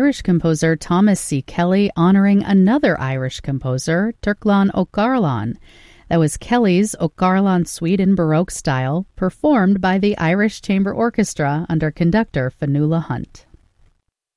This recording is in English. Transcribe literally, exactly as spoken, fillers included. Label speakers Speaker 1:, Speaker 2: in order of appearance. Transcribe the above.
Speaker 1: Irish composer Thomas C. Kelly honoring another Irish composer, Turklan O'Carlan. That was Kelly's O'Carlan Suite in Baroque style, performed by the Irish Chamber Orchestra under conductor Fionnuala Hunt.